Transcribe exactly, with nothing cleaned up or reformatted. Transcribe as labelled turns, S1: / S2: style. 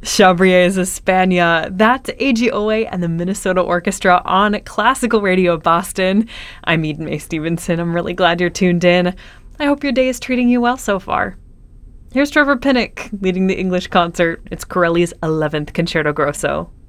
S1: Chabriers España. That's A G O A and the Minnesota Orchestra on Classical Radio Boston. I'm Eden Mae Stevenson. I'm really glad you're tuned in. I hope your day is treating you well so far. Here's Trevor Pinnock leading the English concert. It's Corelli's eleventh Concerto Grosso.